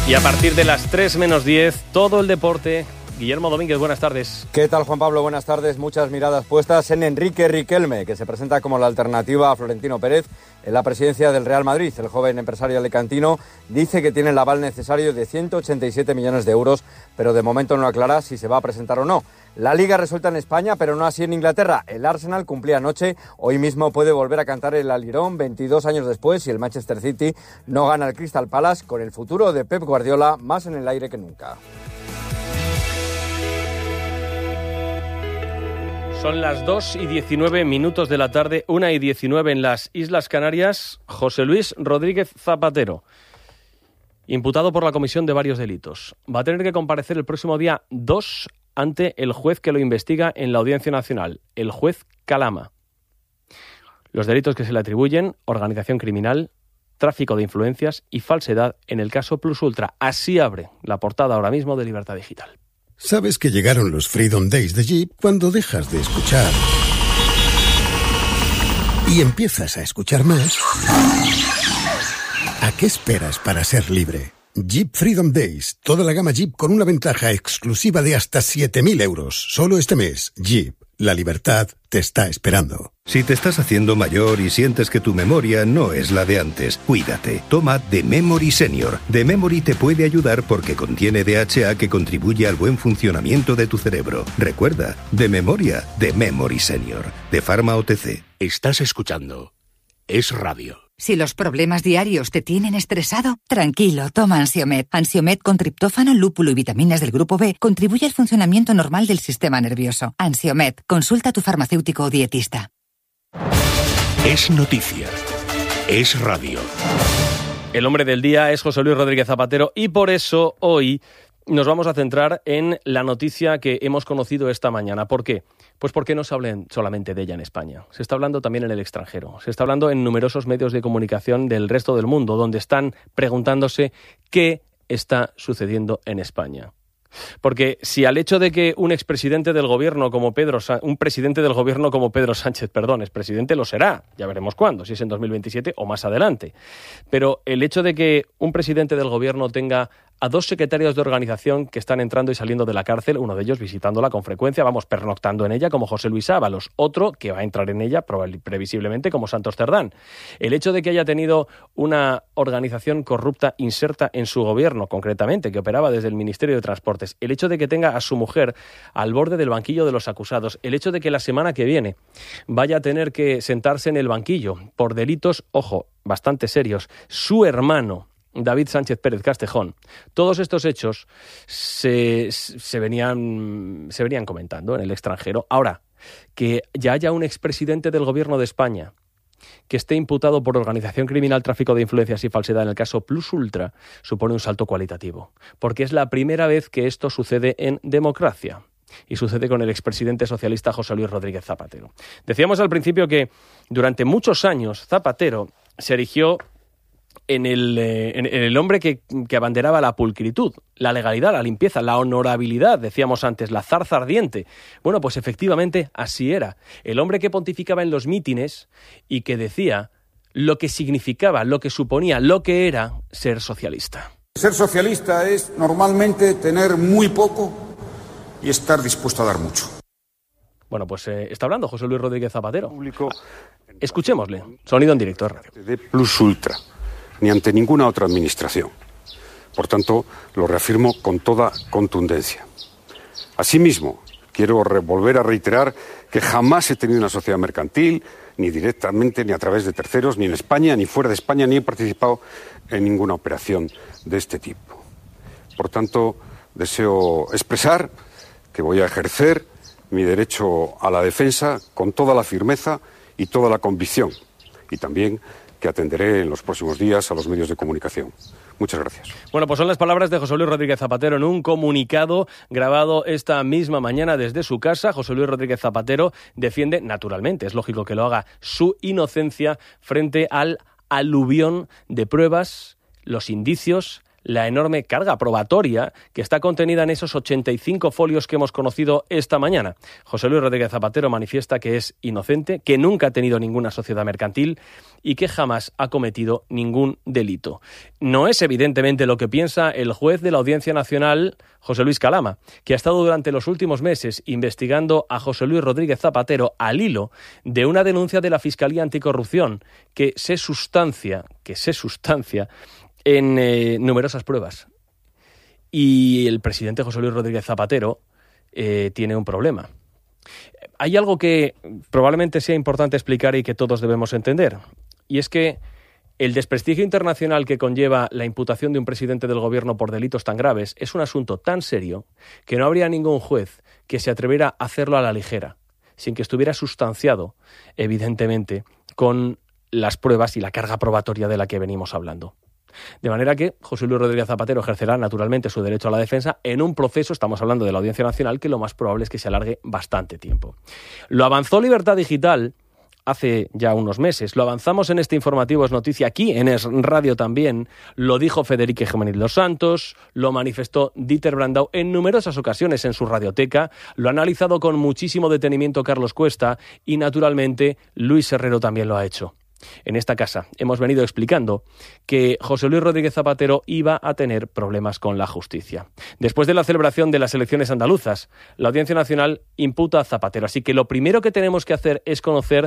Y a partir de las 3 menos 10, todo el deporte. Guillermo Domínguez, buenas tardes. ¿Qué tal, Juan Pablo? Buenas tardes. Muchas miradas puestas en Enrique Riquelme, que se presenta como la alternativa a Florentino Pérez en la presidencia del Real Madrid. El joven empresario alicantino dice que tiene el aval necesario de 187 millones de euros, pero de momento no aclara si se va a presentar o no. La Liga resuelta en España, pero no así en Inglaterra. El Arsenal cumplía anoche, hoy mismo puede volver a cantar el alirón 22 años después si el Manchester City no gana el Crystal Palace, con el futuro de Pep Guardiola más en el aire que nunca. Son las 2:19 de la tarde, 1:19 en las Islas Canarias. José Luis Rodríguez Zapatero, imputado por la comisión de varios delitos, va a tener que comparecer el próximo día 2 ante el juez que lo investiga en la Audiencia Nacional, el juez Calama. Los delitos que se le atribuyen: organización criminal, tráfico de influencias y falsedad en el caso Plus Ultra. Así abre la portada ahora mismo de Libertad Digital. Sabes que llegaron los Freedom Days de Jeep cuando dejas de escuchar y empiezas a escuchar más. ¿A qué esperas para ser libre? Jeep Freedom Days, toda la gama Jeep con una ventaja exclusiva de hasta 7.000 euros. Solo este mes. Jeep, la libertad te está esperando. Si te estás haciendo mayor y sientes que tu memoria no es la de antes, cuídate. Toma The Memory Senior. The Memory te puede ayudar porque contiene DHA que contribuye al buen funcionamiento de tu cerebro. Recuerda, de memoria, The Memory Senior. De Pharma OTC. Estás escuchando Es Radio. Si los problemas diarios te tienen estresado, tranquilo, toma Ansiomed. Ansiomed con triptófano, lúpulo y vitaminas del grupo B contribuye al funcionamiento normal del sistema nervioso. Ansiomed, consulta a tu farmacéutico o dietista. Es noticia. Es radio. El hombre del día es José Luis Rodríguez Zapatero y por eso hoy nos vamos a centrar en la noticia que hemos conocido esta mañana. ¿Por qué? Pues porque no se habla solamente de ella en España. Se está hablando también en el extranjero. Se está hablando en numerosos medios de comunicación del resto del mundo, donde están preguntándose qué está sucediendo en España. Porque si al hecho de que un presidente del gobierno como Pedro Sánchez, expresidente, lo será, ya veremos cuándo, si es en 2027 o más adelante. Pero el hecho de que un presidente del gobierno tenga a 2 secretarios de organización que están entrando y saliendo de la cárcel, uno de ellos visitándola con frecuencia, pernoctando en ella, como José Luis Ábalos, otro que va a entrar en ella previsiblemente como Santos Cerdán. El hecho de que haya tenido una organización corrupta inserta en su gobierno, concretamente, que operaba desde el Ministerio de Transportes, el hecho de que tenga a su mujer al borde del banquillo de los acusados, el hecho de que la semana que viene vaya a tener que sentarse en el banquillo por delitos, ojo, bastante serios, su hermano David Sánchez Pérez Castejón. Todos estos hechos se venían comentando en el extranjero. Ahora, que ya haya un expresidente del gobierno de España que esté imputado por organización criminal, tráfico de influencias y falsedad en el caso Plus Ultra, supone un salto cualitativo, porque es la primera vez que esto sucede en democracia. Y sucede con el expresidente socialista José Luis Rodríguez Zapatero. Decíamos al principio que durante muchos años Zapatero se erigió en el hombre que abanderaba la pulcritud, la legalidad, la limpieza, la honorabilidad, decíamos antes, la zarza ardiente. Bueno, pues efectivamente así era. El hombre que pontificaba en los mítines y que decía lo que significaba, lo que suponía, lo que era ser socialista. Ser socialista es normalmente tener muy poco y estar dispuesto a dar mucho. Bueno, pues está hablando José Luis Rodríguez Zapatero. Escuchémosle. Sonido en directo. De Plus Ultra, ni ante ninguna otra administración. Por tanto, lo reafirmo con toda contundencia. Asimismo, quiero volver a reiterar que jamás he tenido una sociedad mercantil, ni directamente, ni a través de terceros, ni en España, ni fuera de España, ni he participado en ninguna operación de este tipo. Por tanto, deseo expresar que voy a ejercer mi derecho a la defensa con toda la firmeza y toda la convicción, y también que atenderé en los próximos días a los medios de comunicación. Muchas gracias. Bueno, pues son las palabras de José Luis Rodríguez Zapatero en un comunicado grabado esta misma mañana desde su casa. José Luis Rodríguez Zapatero defiende, naturalmente, es lógico que lo haga, su inocencia frente al aluvión de pruebas, los indicios, la enorme carga probatoria que está contenida en esos 85 folios que hemos conocido esta mañana. José Luis Rodríguez Zapatero manifiesta que es inocente, que nunca ha tenido ninguna sociedad mercantil y que jamás ha cometido ningún delito. No es evidentemente lo que piensa el juez de la Audiencia Nacional, José Luis Calama, que ha estado durante los últimos meses investigando a José Luis Rodríguez Zapatero al hilo de una denuncia de la Fiscalía Anticorrupción que se sustancia en numerosas pruebas. Y el presidente José Luis Rodríguez Zapatero tiene un problema. Hay algo que probablemente sea importante explicar y que todos debemos entender, y es que el desprestigio internacional que conlleva la imputación de un presidente del gobierno por delitos tan graves es un asunto tan serio que no habría ningún juez que se atreviera a hacerlo a la ligera, sin que estuviera sustanciado, evidentemente, con las pruebas y la carga probatoria de la que venimos hablando. De manera que José Luis Rodríguez Zapatero ejercerá naturalmente su derecho a la defensa en un proceso, estamos hablando de la Audiencia Nacional, que lo más probable es que se alargue bastante tiempo. Lo avanzó Libertad Digital hace ya unos meses, lo avanzamos en este informativo Es Noticia, aquí en Es Radio también, lo dijo Federica Jiménez Los Santos, lo manifestó Dieter Brandau en numerosas ocasiones en su radioteca, lo ha analizado con muchísimo detenimiento Carlos Cuesta y naturalmente Luis Herrero también lo ha hecho. En esta casa hemos venido explicando que José Luis Rodríguez Zapatero iba a tener problemas con la justicia. Después de la celebración de las elecciones andaluzas, la Audiencia Nacional imputa a Zapatero. Así que lo primero que tenemos que hacer es conocer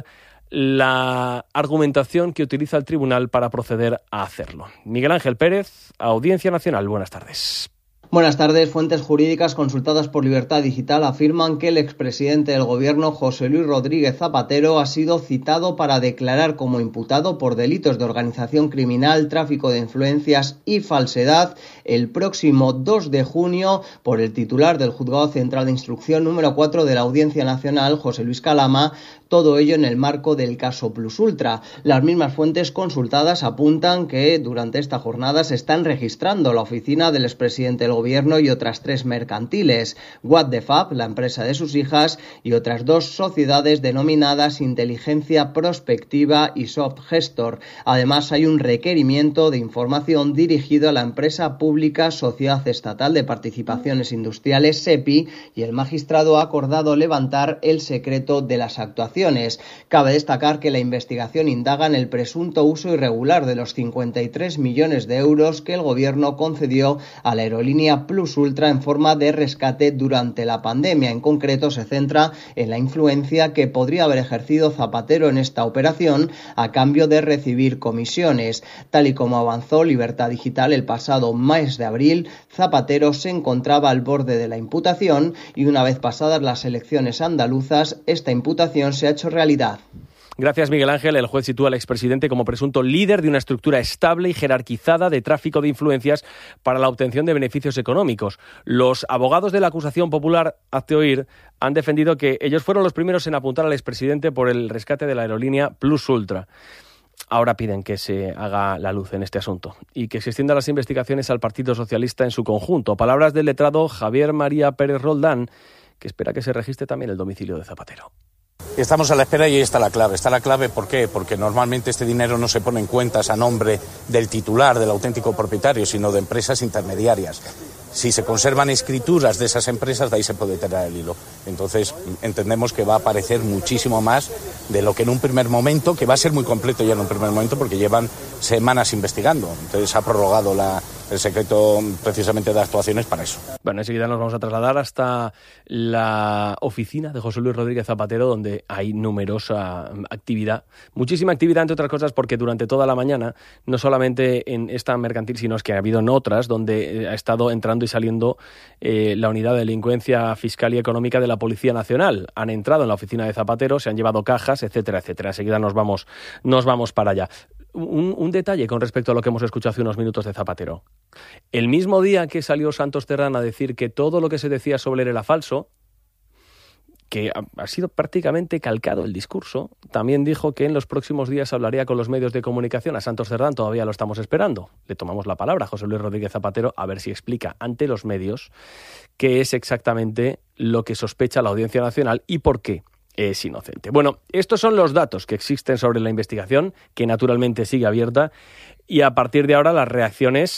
la argumentación que utiliza el tribunal para proceder a hacerlo. Miguel Ángel Pérez, Audiencia Nacional, buenas tardes. Buenas tardes. Fuentes jurídicas consultadas por Libertad Digital afirman que el expresidente del Gobierno, José Luis Rodríguez Zapatero, ha sido citado para declarar como imputado por delitos de organización criminal, tráfico de influencias y falsedad el próximo 2 de junio por el titular del Juzgado Central de Instrucción número 4 de la Audiencia Nacional, José Luis Calama, todo ello en el marco del caso Plus Ultra. Las mismas fuentes consultadas apuntan que durante esta jornada se están registrando la oficina del expresidente del Gobierno y otras 3 mercantiles, What the Fab, la empresa de sus hijas, y otras 2 sociedades denominadas Inteligencia Prospectiva y Soft Gestor. Además, hay un requerimiento de información dirigido a la empresa pública Sociedad Estatal de Participaciones Industriales, SEPI, y el magistrado ha acordado levantar el secreto de las actuaciones. Cabe destacar que la investigación indaga en el presunto uso irregular de los 53 millones de euros que el Gobierno concedió a la aerolínea Plus Ultra en forma de rescate durante la pandemia. En concreto, se centra en la influencia que podría haber ejercido Zapatero en esta operación a cambio de recibir comisiones. Tal y como avanzó Libertad Digital el pasado mes de abril, Zapatero se encontraba al borde de la imputación y una vez pasadas las elecciones andaluzas, esta imputación se ha hecho realidad. Gracias, Miguel Ángel. El juez sitúa al expresidente como presunto líder de una estructura estable y jerarquizada de tráfico de influencias para la obtención de beneficios económicos. Los abogados de la acusación popular, hazte oír, han defendido que ellos fueron los primeros en apuntar al expresidente por el rescate de la aerolínea Plus Ultra. Ahora piden que se haga la luz en este asunto y que se extiendan las investigaciones al Partido Socialista en su conjunto. Palabras del letrado Javier María Pérez Roldán, que espera que se registre también el domicilio de Zapatero. Estamos a la espera y ahí está la clave. Está la clave, ¿por qué? Porque normalmente este dinero no se pone en cuentas a nombre del titular, del auténtico propietario, sino de empresas intermediarias. Si se conservan escrituras de esas empresas, de ahí se puede tirar el hilo. Entonces, entendemos que va a aparecer muchísimo más de lo que en un primer momento, que va a ser muy completo ya en un primer momento, porque llevan semanas investigando. Entonces, ha prorrogado el secreto precisamente de actuaciones para eso. Bueno, enseguida nos vamos a trasladar hasta la oficina de José Luis Rodríguez Zapatero, donde hay numerosa actividad, muchísima actividad, entre otras cosas, porque durante toda la mañana, no solamente en esta mercantil, sino es que ha habido en otras, donde ha estado entrando y saliendo la unidad de delincuencia fiscal y económica de la Policía Nacional. Han entrado en la oficina de Zapatero, se han llevado cajas, etcétera, etcétera. Enseguida nos vamos para allá. Un detalle con respecto a lo que hemos escuchado hace unos minutos de Zapatero. El mismo día que salió Santos Cerdán a decir que todo lo que se decía sobre él era falso, que ha sido prácticamente calcado el discurso, también dijo que en los próximos días hablaría con los medios de comunicación. A Santos Cerdán todavía lo estamos esperando. Le tomamos la palabra a José Luis Rodríguez Zapatero a ver si explica ante los medios qué es exactamente lo que sospecha la Audiencia Nacional y por qué es inocente. Bueno, estos son los datos que existen sobre la investigación, que naturalmente sigue abierta, y a partir de ahora las reacciones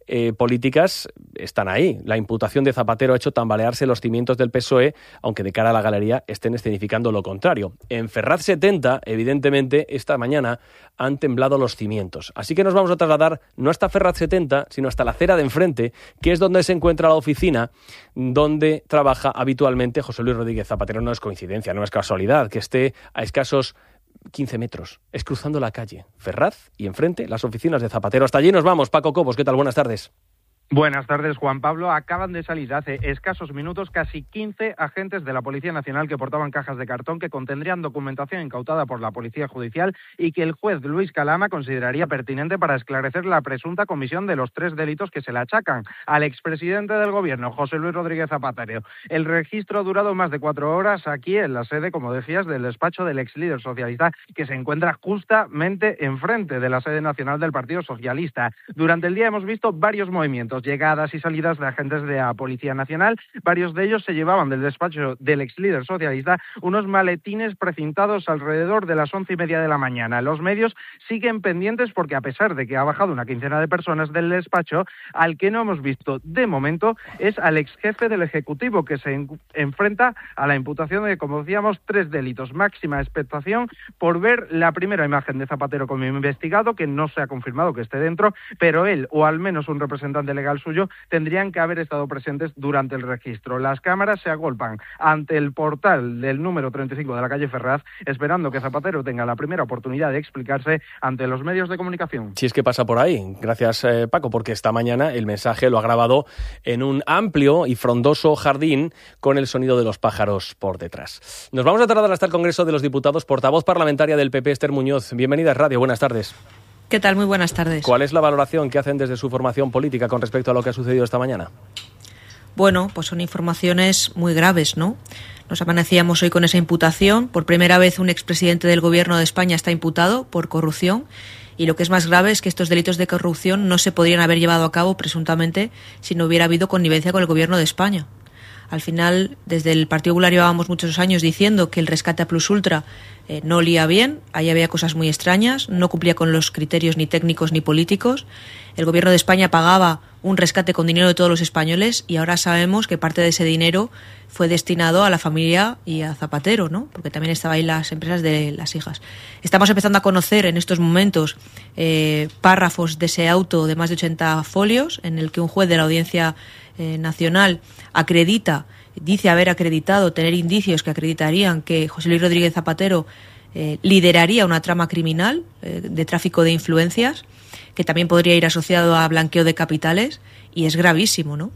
políticas están ahí. La imputación de Zapatero ha hecho tambalearse los cimientos del PSOE, aunque de cara a la galería estén escenificando lo contrario. En Ferraz 70, evidentemente, esta mañana han temblado los cimientos. Así que nos vamos a trasladar no hasta Ferraz 70, sino hasta la acera de enfrente, que es donde se encuentra la oficina donde trabaja habitualmente José Luis Rodríguez Zapatero. No es coincidencia, no es casualidad que esté a escasos 15 metros. Es cruzando la calle Ferraz y enfrente las oficinas de Zapatero. Hasta allí nos vamos. Paco Cobos, ¿qué tal? Buenas tardes. Buenas tardes, Juan Pablo. Acaban de salir hace escasos minutos casi 15 agentes de la Policía Nacional que portaban cajas de cartón que contendrían documentación incautada por la Policía Judicial y que el juez Luis Calama consideraría pertinente para esclarecer la presunta comisión de los 3 delitos que se le achacan al expresidente del Gobierno, José Luis Rodríguez Zapatero. El registro ha durado más de 4 horas aquí en la sede, como decías, del despacho del ex líder socialista, que se encuentra justamente enfrente de la sede nacional del Partido Socialista. Durante el día hemos visto varios movimientos, llegadas y salidas de agentes de la Policía Nacional. Varios de ellos se llevaban del despacho del ex líder socialista unos maletines precintados alrededor de las 11:30 de la mañana. Los medios siguen pendientes porque, a pesar de que ha bajado una quincena de personas del despacho, al que no hemos visto de momento es al ex jefe del Ejecutivo, que se enfrenta a la imputación de, como decíamos, 3 delitos. Máxima expectación por ver la primera imagen de Zapatero como investigado, que no se ha confirmado que esté dentro, pero él, o al menos un representante legal suyo, tendrían que haber estado presentes durante el registro. Las cámaras se agolpan ante el portal del número 35 de la calle Ferraz, esperando que Zapatero tenga la primera oportunidad de explicarse ante los medios de comunicación. Si es que pasa por ahí. Gracias, Paco, porque esta mañana el mensaje lo ha grabado en un amplio y frondoso jardín con el sonido de los pájaros por detrás. Nos vamos a trasladar hasta el Congreso de los Diputados. Portavoz parlamentaria del PP, Esther Muñoz. Bienvenida a Radio. Buenas tardes. ¿Qué tal? Muy buenas tardes. ¿Cuál es la valoración que hacen desde su formación política con respecto a lo que ha sucedido esta mañana? Bueno, pues son informaciones muy graves, ¿no? Nos amanecíamos hoy con esa imputación. Por primera vez un expresidente del Gobierno de España está imputado por corrupción. Y lo que es más grave es que estos delitos de corrupción no se podrían haber llevado a cabo, presuntamente, si no hubiera habido connivencia con el Gobierno de España. Al final, desde el Partido Popular llevábamos muchos años diciendo que el rescate a Plus Ultra no olía bien, ahí había cosas muy extrañas, no cumplía con los criterios ni técnicos ni políticos. El Gobierno de España pagaba un rescate con dinero de todos los españoles y ahora sabemos que parte de ese dinero fue destinado a la familia y a Zapatero, ¿no? Porque también estaban ahí las empresas de las hijas. Estamos empezando a conocer en estos momentos párrafos de ese auto de más de 80 folios en el que un juez de la Audiencia Nacional dice haber acreditado, tener indicios que acreditarían que José Luis Rodríguez Zapatero lideraría una trama criminal de tráfico de influencias, que también podría ir asociado a blanqueo de capitales, y es gravísimo, ¿no?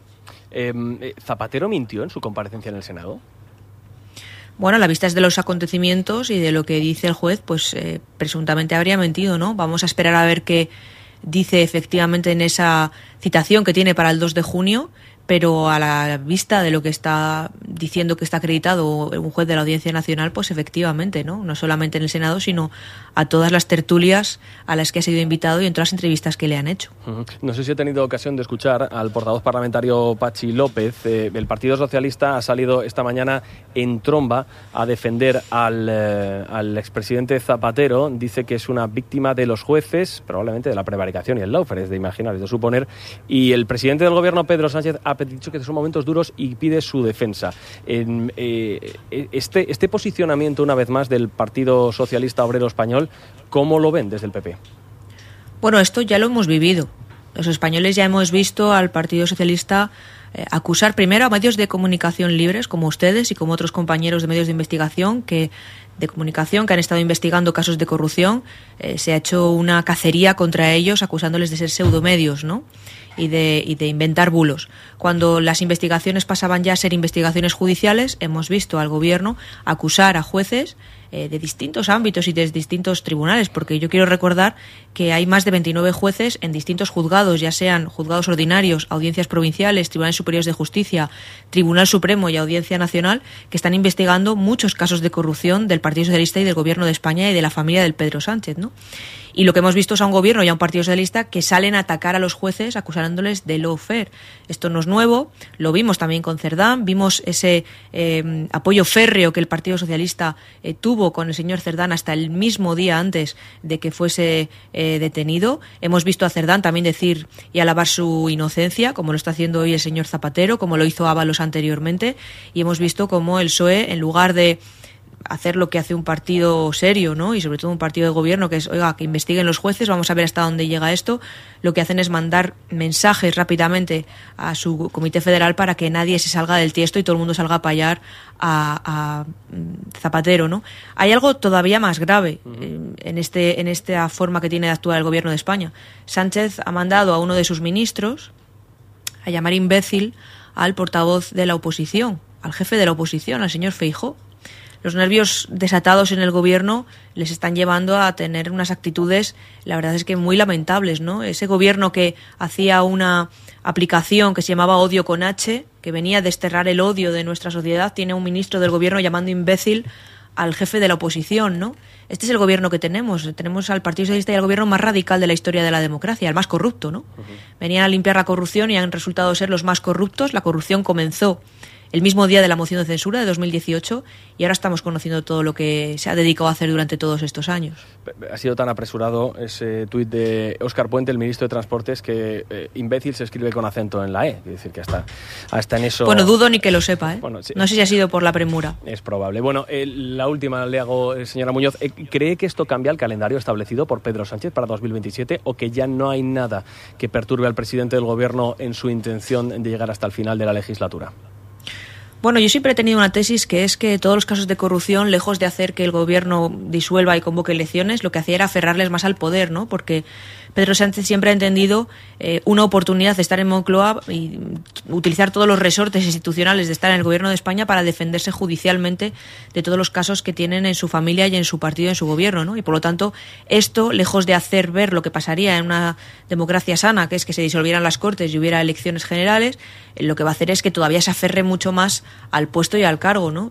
¿Zapatero mintió en su comparecencia en el Senado? Bueno, a la vista de los acontecimientos y de lo que dice el juez, pues presuntamente habría mentido, ¿no? Vamos a esperar a ver qué dice efectivamente en esa citación que tiene para el 2 de junio, pero a la vista de lo que está diciendo que está acreditado un juez de la Audiencia Nacional, pues efectivamente, no solamente en el Senado, sino a todas las tertulias a las que ha sido invitado y en todas las entrevistas que le han hecho. No sé si he tenido ocasión de escuchar al portavoz parlamentario Patxi López. El Partido Socialista ha salido esta mañana en tromba a defender al expresidente Zapatero. Dice que es una víctima de los jueces, probablemente de la prevaricación y el lawfare, es de imaginar, es de suponer. Y el presidente del Gobierno, Pedro Sánchez, ha dicho que son momentos duros y pide su defensa. Este posicionamiento, una vez más, del Partido Socialista Obrero Español, ¿cómo lo ven desde el PP? Bueno, esto ya lo hemos vivido. Los españoles ya hemos visto al Partido Socialista acusar primero a medios de comunicación libres, como ustedes y como otros compañeros de medios de investigación de comunicación que han estado investigando casos de corrupción. Se ha hecho una cacería contra ellos acusándoles de ser pseudomedios, ¿no? Y de inventar bulos. Cuando las investigaciones pasaban ya a ser investigaciones judiciales, hemos visto al Gobierno acusar a jueces de distintos ámbitos y de distintos tribunales, porque yo quiero recordar que hay más de 29 jueces en distintos juzgados, ya sean juzgados ordinarios, audiencias provinciales, tribunales superiores de justicia, Tribunal Supremo y Audiencia Nacional, que están investigando muchos casos de corrupción del Partido Socialista y del Gobierno de España y de la familia del Pedro Sánchez, ¿no? Y lo que hemos visto es a un Gobierno y a un Partido Socialista que salen a atacar a los jueces acusándoles de lawfare. Esto no es nuevo, lo vimos también con Cerdán, vimos ese apoyo férreo que el Partido Socialista tuvo tuvo con el señor Cerdán hasta el mismo día antes de que fuese detenido. Hemos visto a Cerdán también decir y alabar su inocencia, como lo está haciendo hoy el señor Zapatero, como lo hizo Ábalos anteriormente, y hemos visto cómo el PSOE, en lugar de hacer lo que hace un partido serio, ¿no? Y sobre todo un partido de gobierno, que es, oiga, que investiguen los jueces, vamos a ver hasta dónde llega esto, lo que hacen es mandar mensajes rápidamente a su comité federal para que nadie se salga del tiesto y todo el mundo salga a apoyar a Zapatero, ¿no? Hay algo todavía más grave en esta forma que tiene de actuar el gobierno de España. Sánchez ha mandado a uno de sus ministros a llamar imbécil al portavoz de la oposición, al jefe de la oposición, al señor Feijóo. Los nervios desatados en el gobierno les están llevando a tener unas actitudes, la verdad es que muy lamentables, ¿no? Ese gobierno que hacía una aplicación que se llamaba Odio con H, que venía a desterrar el odio de nuestra sociedad, tiene un ministro del gobierno llamando imbécil al jefe de la oposición, ¿no? Este es el gobierno que tenemos. Tenemos al Partido Socialista y al gobierno más radical de la historia de la democracia, el más corrupto, ¿no? Venían a limpiar la corrupción y han resultado ser los más corruptos. La corrupción comenzó el mismo día de la moción de censura de 2018 y ahora estamos conociendo todo lo que se ha dedicado a hacer durante todos estos años. Ha sido tan apresurado ese tuit de Óscar Puente, el ministro de Transportes, que imbécil se escribe con acento en la E. Es decir, que hasta en eso... Bueno, dudo ni que lo sepa, ¿eh? Bueno, sí. No sé si ha sido por la premura. Es probable. Bueno, la última le hago, señora Muñoz. ¿Cree que esto cambia el calendario establecido por Pedro Sánchez para 2027 o que ya no hay nada que perturbe al presidente del Gobierno en su intención de llegar hasta el final de la legislatura? Bueno, yo siempre he tenido una tesis que es que todos los casos de corrupción, lejos de hacer que el gobierno disuelva y convoque elecciones, lo que hacía era aferrarles más al poder, ¿no? Porque Pedro Sánchez siempre ha entendido una oportunidad de estar en Moncloa y utilizar todos los resortes institucionales de estar en el gobierno de España para defenderse judicialmente de todos los casos que tienen en su familia y en su partido y en su gobierno, ¿no? Y por lo tanto, esto, lejos de hacer ver lo que pasaría en una democracia sana, que es que se disolvieran las Cortes y hubiera elecciones generales, lo que va a hacer es que todavía se aferre mucho más al puesto y al cargo, ¿no?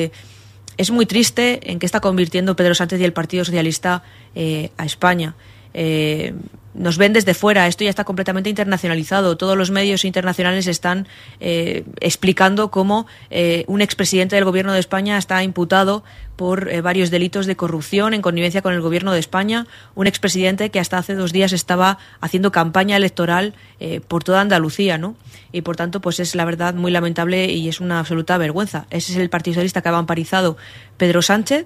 Es muy triste en qué está convirtiendo Pedro Sánchez y el Partido Socialista a España. Nos ven desde fuera, esto ya está completamente internacionalizado. Todos los medios internacionales están explicando cómo un expresidente del gobierno de España está imputado por varios delitos de corrupción en connivencia con el gobierno de España. Un expresidente que hasta hace 2 días estaba haciendo campaña electoral por toda Andalucía, ¿no? Y por tanto, pues es la verdad muy lamentable y es una absoluta vergüenza. Ese es el Partido Socialista que ha vamparizado Pedro Sánchez.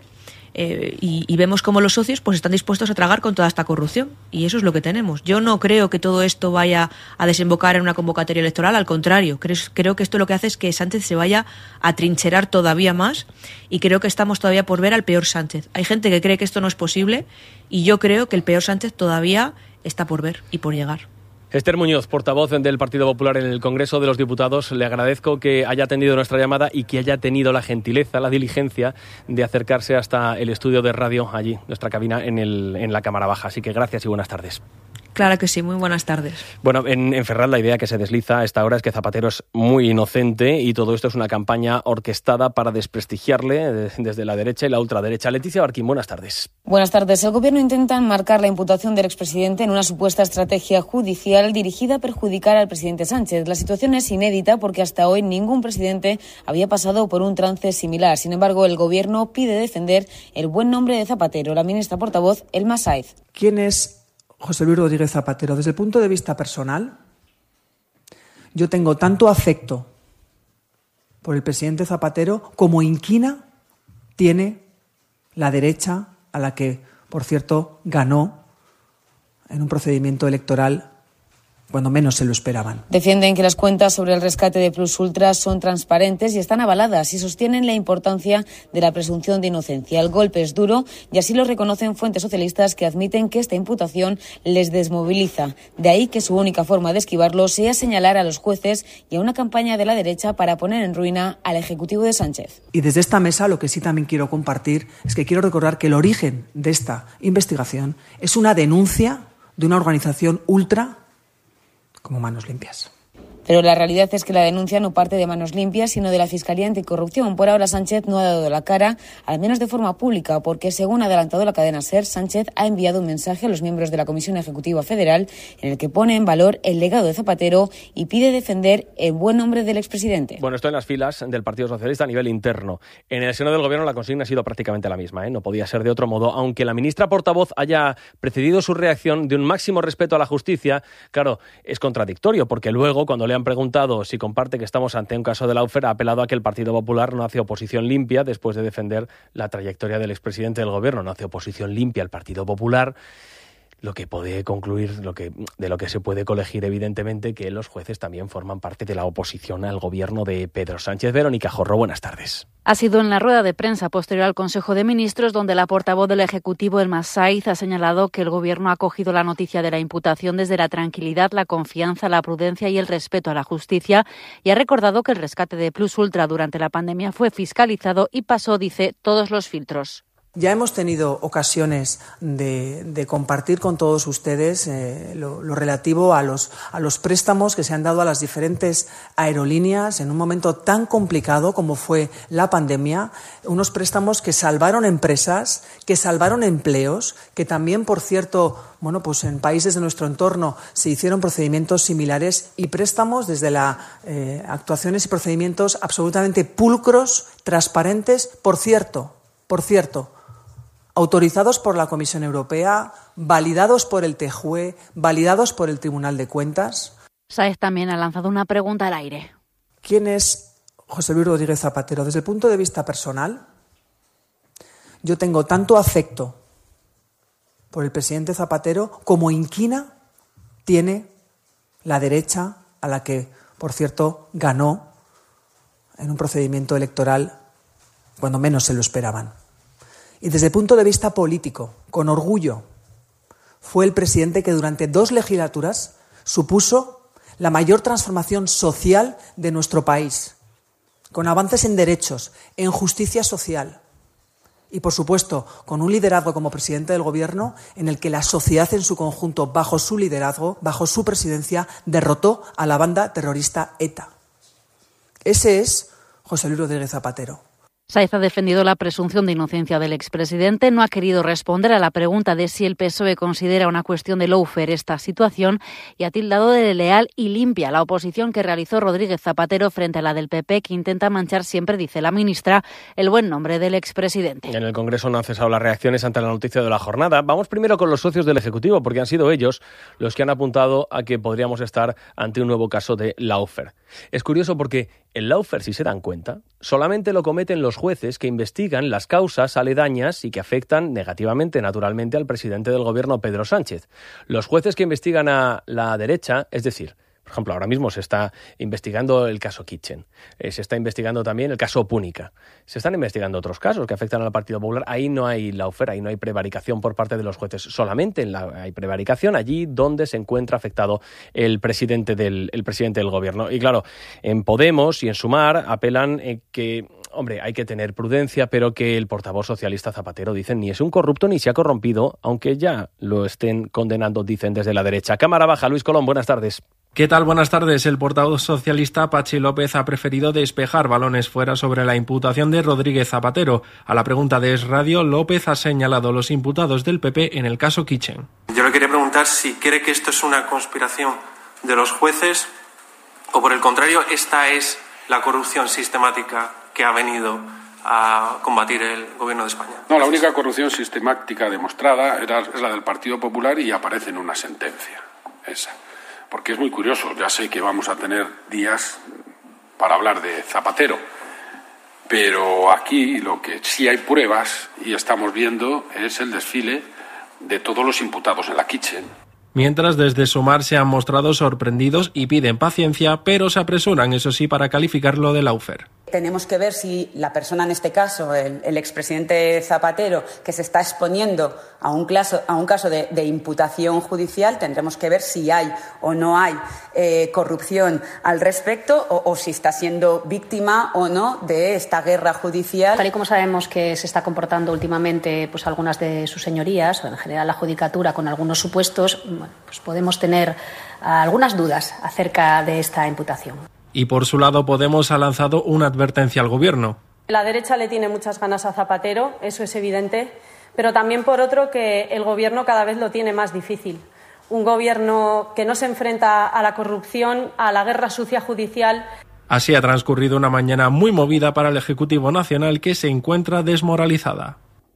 Y vemos cómo los socios pues están dispuestos a tragar con toda esta corrupción y eso es lo que tenemos. Yo no creo que todo esto vaya a desembocar en una convocatoria electoral, al contrario, creo que esto lo que hace es que Sánchez se vaya a trincherar todavía más y creo que estamos todavía por ver al peor Sánchez. Hay gente que cree que esto no es posible y yo creo que el peor Sánchez todavía está por ver y por llegar. Esther Muñoz, portavoz del Partido Popular en el Congreso de los Diputados, le agradezco que haya atendido nuestra llamada y que haya tenido la gentileza, la diligencia de acercarse hasta el estudio de radio allí, nuestra cabina en la Cámara Baja. Así que gracias y buenas tardes. Claro que sí, muy buenas tardes. Bueno, en Ferraz la idea que se desliza a esta hora es que Zapatero es muy inocente y todo esto es una campaña orquestada para desprestigiarle desde la derecha y la ultraderecha. Leticia Barquín, buenas tardes. Buenas tardes. El Gobierno intenta enmarcar la imputación del expresidente en una supuesta estrategia judicial dirigida a perjudicar al presidente Sánchez. La situación es inédita porque hasta hoy ningún presidente había pasado por un trance similar. Sin embargo, el Gobierno pide defender el buen nombre de Zapatero. La ministra portavoz, Elma Sáez. ¿Quién es José Luis Rodríguez Zapatero? Desde el punto de vista personal, yo tengo tanto afecto por el presidente Zapatero como inquina tiene la derecha, a la que, por cierto, ganó en un procedimiento electoral cuando menos se lo esperaban. Defienden que las cuentas sobre el rescate de Plus Ultra son transparentes y están avaladas y sostienen la importancia de la presunción de inocencia. El golpe es duro y así lo reconocen fuentes socialistas que admiten que esta imputación les desmoviliza. De ahí que su única forma de esquivarlo sea señalar a los jueces y a una campaña de la derecha para poner en ruina al Ejecutivo de Sánchez. Y desde esta mesa lo que sí también quiero compartir es que quiero recordar que el origen de esta investigación es una denuncia de una organización ultra como Manos Limpias. Pero la realidad es que la denuncia no parte de manos limpias, sino de la Fiscalía Anticorrupción. Por ahora, Sánchez no ha dado la cara, al menos de forma pública, porque, según ha adelantado la cadena SER, Sánchez ha enviado un mensaje a los miembros de la Comisión Ejecutiva Federal en el que pone en valor el legado de Zapatero y pide defender el buen nombre del expresidente. Bueno, esto en las filas del Partido Socialista a nivel interno. En el seno del Gobierno la consigna ha sido prácticamente la misma, no podía ser de otro modo, aunque la ministra portavoz haya precedido su reacción de un máximo respeto a la justicia. Claro, es contradictorio, porque luego, cuando le han preguntado si comparte que estamos ante un caso de Lawfare, ha apelado a que el Partido Popular no hace oposición limpia después de defender la trayectoria del expresidente del Gobierno. No hace oposición limpia al Partido Popular, lo que puede concluir, de lo que se puede colegir evidentemente que los jueces también forman parte de la oposición al Gobierno de Pedro Sánchez. Verónica Jorro, buenas tardes. Ha sido en la rueda de prensa posterior al Consejo de Ministros donde la portavoz del Ejecutivo, Elma Saiz, ha señalado que el Gobierno ha acogido la noticia de la imputación desde la tranquilidad, la confianza, la prudencia y el respeto a la justicia, y ha recordado que el rescate de Plus Ultra durante la pandemia fue fiscalizado y pasó, dice, todos los filtros. Ya hemos tenido ocasiones de compartir con todos ustedes lo relativo a los préstamos que se han dado a las diferentes aerolíneas en un momento tan complicado como fue la pandemia, unos préstamos que salvaron empresas, que salvaron empleos, que también, por cierto, pues en países de nuestro entorno se hicieron procedimientos similares y préstamos desde las actuaciones y procedimientos absolutamente pulcros, transparentes, por cierto, autorizados por la Comisión Europea, validados por el TJUE, validados por el Tribunal de Cuentas. Sáez también ha lanzado una pregunta al aire. ¿Quién es José Luis Rodríguez Zapatero? Desde el punto de vista personal, yo tengo tanto afecto por el presidente Zapatero como inquina tiene la derecha, a la que, por cierto, ganó en un procedimiento electoral cuando menos se lo esperaban. Y desde el punto de vista político, con orgullo, fue el presidente que durante 2 legislaturas supuso la mayor transformación social de nuestro país, con avances en derechos, en justicia social y, por supuesto, con un liderazgo como presidente del Gobierno en el que la sociedad en su conjunto, bajo su liderazgo, bajo su presidencia, derrotó a la banda terrorista ETA. Ese es José Luis Rodríguez Zapatero. Sáez ha defendido la presunción de inocencia del expresidente, no ha querido responder a la pregunta de si el PSOE considera una cuestión de lawfare esta situación y ha tildado de leal y limpia la oposición que realizó Rodríguez Zapatero frente a la del PP, que intenta manchar siempre, dice la ministra, el buen nombre del expresidente. En el Congreso no han cesado las reacciones ante la noticia de la jornada. Vamos primero con los socios del Ejecutivo, porque han sido ellos los que han apuntado a que podríamos estar ante un nuevo caso de lawfare. Es curioso porque el lawfare, si se dan cuenta, solamente lo cometen los jueces que investigan las causas aledañas y que afectan negativamente, naturalmente, al presidente del Gobierno, Pedro Sánchez. Los jueces que investigan a la derecha, es decir, por ejemplo, ahora mismo se está investigando el caso Kitchen, se está investigando también el caso Púnica, se están investigando otros casos que afectan al Partido Popular. Ahí no hay lawfare, ahí no hay prevaricación por parte de los jueces, solamente hay prevaricación allí donde se encuentra afectado el presidente del Gobierno. Y claro, en Podemos y en Sumar apelan que, hombre, hay que tener prudencia, pero que el portavoz socialista Zapatero, dicen, ni es un corrupto ni se ha corrompido, aunque ya lo estén condenando, dicen, desde la derecha. Cámara Baja, Luis Colón, buenas tardes. ¿Qué tal? Buenas tardes. El portavoz socialista Patxi López ha preferido despejar balones fuera sobre la imputación de Rodríguez Zapatero. A la pregunta de Es Radio, López ha señalado los imputados del PP en el caso Kitchen. Yo le quería preguntar si cree que esto es una conspiración de los jueces o, por el contrario, esta es la corrupción sistemática que ha venido a combatir el Gobierno de España. No, la única corrupción sistemática demostrada es la del Partido Popular y aparece en una sentencia, esa. Porque es muy curioso, ya sé que vamos a tener días para hablar de Zapatero, pero aquí lo que sí hay pruebas y estamos viendo es el desfile de todos los imputados en la Kitchen. Mientras desde Sumar se han mostrado sorprendidos y piden paciencia, pero se apresuran, eso sí, para calificarlo de lawfare. tenemos que ver si la persona, en este caso, el expresidente Zapatero, que se está exponiendo a un caso de imputación judicial, tendremos que ver si hay o no hay corrupción al respecto o si está siendo víctima o no de esta guerra judicial. Tal y como sabemos que se está comportando últimamente pues algunas de sus señorías, o en general la judicatura, con algunos supuestos, pues podemos tener algunas dudas acerca de esta imputación. Y por su lado, Podemos ha lanzado una advertencia al Gobierno. La derecha le tiene muchas ganas a Zapatero, eso es evidente, pero también por otro que el Gobierno cada vez lo tiene más difícil. Un Gobierno que no se enfrenta a la corrupción, a la guerra sucia judicial. Así ha transcurrido una mañana muy movida para el Ejecutivo Nacional, que se encuentra desmoralizada.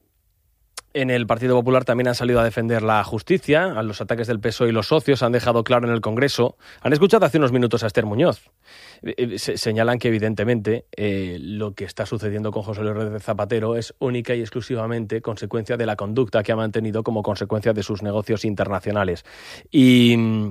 En el Partido Popular también han salido a defender la justicia. A los ataques del PSOE y los socios han dejado claro en el Congreso. Han escuchado hace unos minutos a Esther Muñoz. Señalan que, evidentemente, lo que está sucediendo con José Luis Rodríguez Zapatero es única y exclusivamente consecuencia de la conducta que ha mantenido como consecuencia de sus negocios internacionales. Y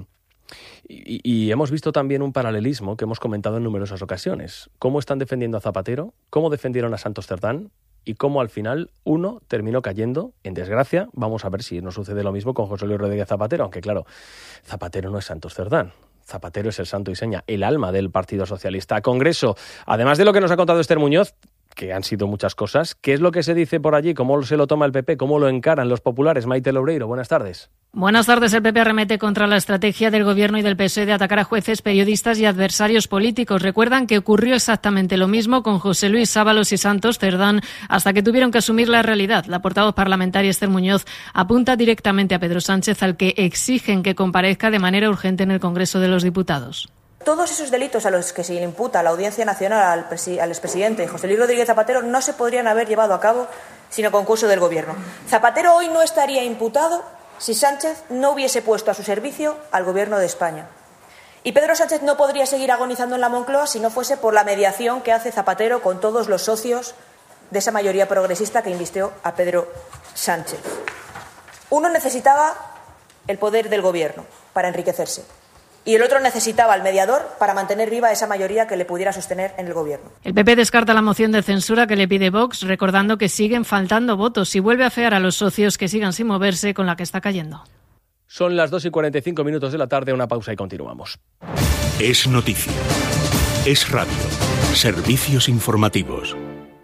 hemos visto también un paralelismo que hemos comentado en numerosas ocasiones. Cómo están defendiendo a Zapatero, cómo defendieron a Santos Cerdán y cómo al final uno terminó cayendo en desgracia. Vamos a ver si nos sucede lo mismo con José Luis Rodríguez Zapatero, aunque claro, Zapatero no es Santos Cerdán. Zapatero es el santo y seña, el alma del Partido Socialista. Congreso, además de lo que nos ha contado Esther Muñoz, que han sido muchas cosas, ¿qué es lo que se dice por allí? ¿Cómo se lo toma el PP? ¿Cómo lo encaran los populares? Maite Loureiro, buenas tardes. Buenas tardes. El PP arremete contra la estrategia del Gobierno y del PSOE de atacar a jueces, periodistas y adversarios políticos. Recuerdan que ocurrió exactamente lo mismo con José Luis Ábalos y Santos Cerdán hasta que tuvieron que asumir la realidad. La portavoz parlamentaria Esther Muñoz apunta directamente a Pedro Sánchez, al que exigen que comparezca de manera urgente en el Congreso de los Diputados. Todos esos delitos a los que se le imputa a la Audiencia Nacional al expresidente José Luis Rodríguez Zapatero no se podrían haber llevado a cabo sin el concurso del Gobierno. Zapatero hoy no estaría imputado si Sánchez no hubiese puesto a su servicio al Gobierno de España. Y Pedro Sánchez no podría seguir agonizando en la Moncloa si no fuese por la mediación que hace Zapatero con todos los socios de esa mayoría progresista que invistió a Pedro Sánchez. Uno necesitaba el poder del Gobierno para enriquecerse. Y el otro necesitaba al mediador para mantener viva esa mayoría que le pudiera sostener en el Gobierno. El PP descarta la moción de censura que le pide Vox, recordando que siguen faltando votos y vuelve a afear a los socios que sigan sin moverse con la que está cayendo. Son las 2:45 de la tarde, una pausa y continuamos. Es noticia. Es radio. Servicios informativos.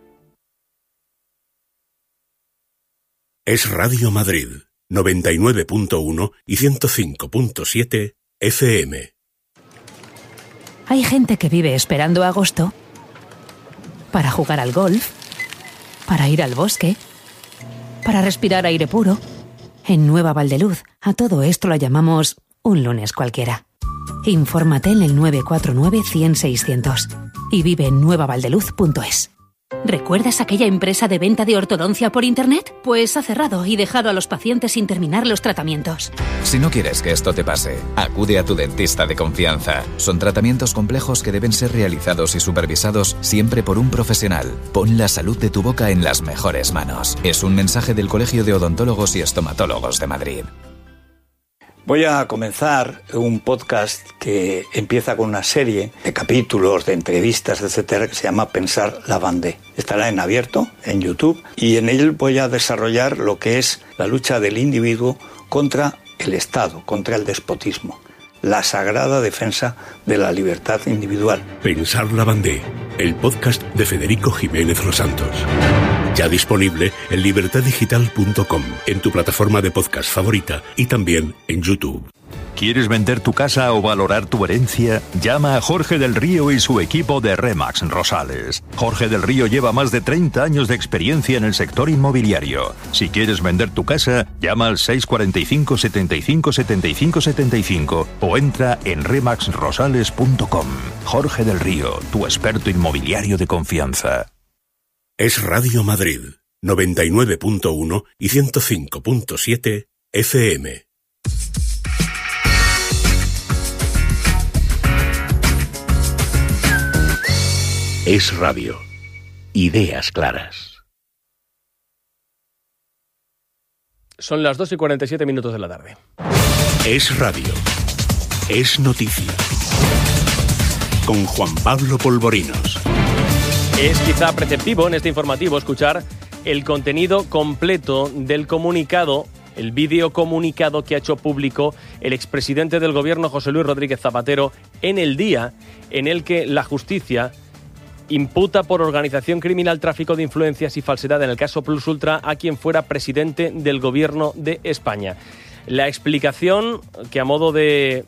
Es Radio Madrid, 99.1 y 105.7 FM. Hay gente que vive esperando agosto para jugar al golf, para ir al bosque, para respirar aire puro. En Nueva Valdeluz, a todo esto lo llamamos un lunes cualquiera. Infórmate en el 949-100-600 y vive en nuevavaldeluz.es. ¿Recuerdas aquella empresa de venta de ortodoncia por Internet? Pues ha cerrado y dejado a los pacientes sin terminar los tratamientos. Si no quieres que esto te pase, acude a tu dentista de confianza. Son tratamientos complejos que deben ser realizados y supervisados siempre por un profesional. Pon la salud de tu boca en las mejores manos. Es un mensaje del Colegio de Odontólogos y Estomatólogos de Madrid. Voy a comenzar un podcast que empieza con una serie de capítulos, de entrevistas, etcétera, que se llama Pensar la Vendée. Estará en abierto, en YouTube, y en él voy a desarrollar lo que es la lucha del individuo contra el Estado, contra el despotismo. La sagrada defensa de la libertad individual. Pensar la Vendée, el podcast de Federico Jiménez Los Santos. Ya disponible en libertaddigital.com, en tu plataforma de podcast favorita y también en YouTube. ¿Quieres vender tu casa o valorar tu herencia? Llama a Jorge del Río y su equipo de RE/MAX Rosales. Jorge del Río lleva más de 30 años de experiencia en el sector inmobiliario. Si quieres vender tu casa, llama al 645 75 75 75 o entra en remaxrosales.com. Jorge del Río, tu experto inmobiliario de confianza. Es Radio Madrid, 99.1 y 105.7 FM. Es radio. Ideas claras. Son las 2:47 de la tarde. Es radio. Es noticia. Con Juan Pablo Polvorinos. Es quizá preceptivo en este informativo escuchar el contenido completo del comunicado, el vídeo comunicado que ha hecho público el expresidente del Gobierno, José Luis Rodríguez Zapatero, en el día en el que la justicia imputa por organización criminal, tráfico de influencias y falsedad en el caso Plus Ultra a quien fuera presidente del Gobierno de España. La explicación que a modo de...